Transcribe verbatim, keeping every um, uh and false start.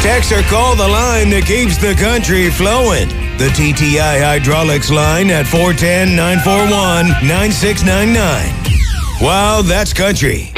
Text or call the line that keeps the country flowing. The T T I Hydraulics line at four one zero, nine four one, nine six nine nine. Wow, that's country.